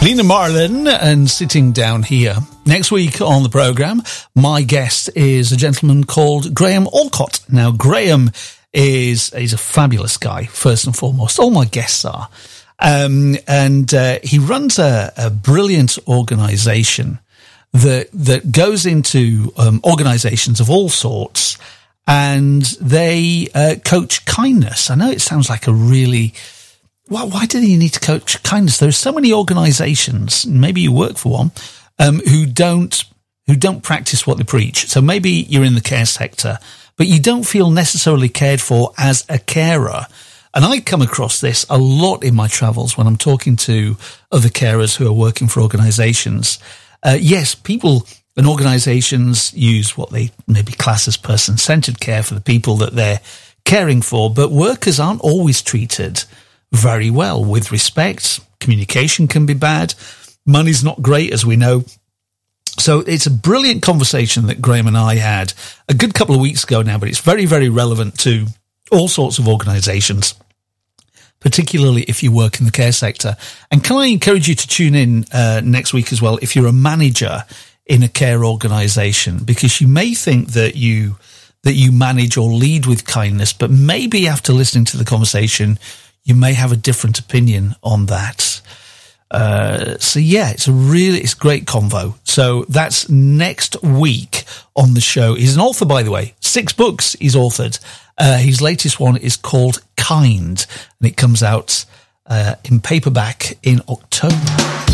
Lena Marlin, and sitting down here. Next week on the programme, my guest is a gentleman called Graham Allcott. Now, Graham is a fabulous guy, first and foremost. All my guests are. And he runs a brilliant organisation that goes into organisations of all sorts, and they coach kindness. I know it sounds like a really... Why do you need to coach kindness? There are so many organisations, maybe you work for one, who don't practice what they preach. So maybe you're in the care sector, but you don't feel necessarily cared for as a carer. And I come across this a lot in my travels when I'm talking to other carers who are working for organisations. Yes, people and organisations use what they maybe class as person-centred care for the people that they're caring for, but workers aren't always treated very well with respect. Communication can be bad. Money's not great, as we know. So it's a brilliant conversation that Graham and I had a good couple of weeks ago now, but it's very, very relevant to all sorts of organisations, particularly if you work in the care sector. And can I encourage you to tune in next week as well if you're a manager in a care organisation, because you may think that you manage or lead with kindness, but maybe after listening to the conversation, you may have a different opinion on that. So yeah, it's a great convo. So that's next week on the show. He's an author, by the way. 6 books he's authored. His latest one is called Kind, and it comes out in paperback in October.